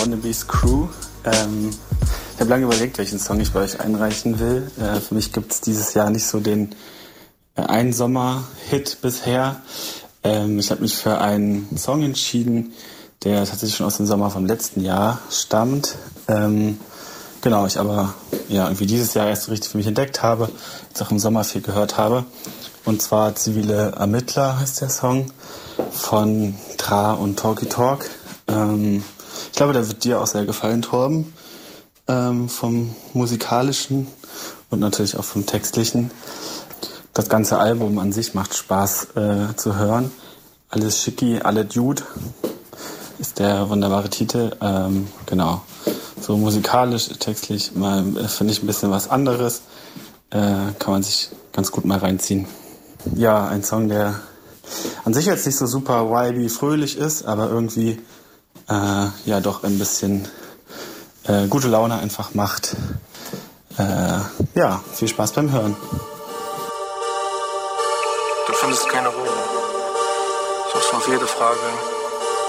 Wannabes Crew. Ich habe lange überlegt, welchen Song ich bei euch einreichen will. Für mich gibt es dieses Jahr nicht so den einen Sommer-Hit bisher. Ich habe mich für einen Song entschieden, der tatsächlich schon aus dem Sommer vom letzten Jahr stammt. Genau, ich aber irgendwie dieses Jahr erst so richtig für mich entdeckt habe, jetzt auch im Sommer viel gehört habe. Und zwar Zivile Ermittler heißt der Song von Tra und Talky Talk. Ich glaube, der wird dir auch sehr gefallen, Torben, vom musikalischen und natürlich auch vom textlichen. Das ganze Album an sich macht Spaß zu hören. Alles schicki, alle Dude ist der wunderbare Titel. Genau, so musikalisch, textlich finde ich ein bisschen was anderes. Kann man sich ganz gut mal reinziehen. Ja, ein Song, der an sich jetzt nicht so super vibey, fröhlich ist, aber irgendwie doch ein bisschen gute Laune einfach macht. Viel Spaß beim Hören. Du findest keine Ruhe. Suchst auf jede Frage